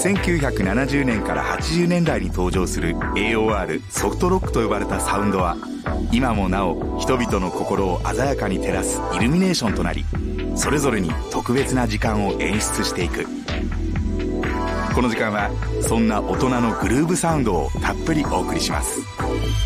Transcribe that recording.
1970年から80年代に登場する AOR ソフトロックと呼ばれたサウンドは、今もなお人々の心を鮮やかに照らすイルミネーションとなり、それぞれに特別な時間を演出していく。この時間はそんな大人のグルーヴサウンドをたっぷりお送りします。